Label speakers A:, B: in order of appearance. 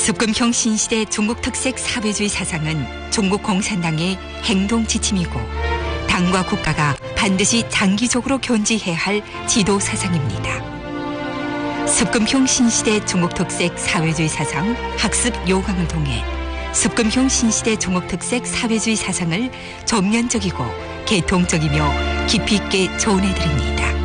A: 습금형 신시대 중국특색 사회주의 사상은 중국공산당의 행동 지침이고 당과 국가가 반드시 장기적으로 견지해야 할 지도 사상입니다. 습금형 신시대 중국특색 사회주의 사상 학습 요강을 통해 습금형 신시대 중국특색 사회주의 사상을 전면적이고 개통적이며 깊이 있게 전해드립니다.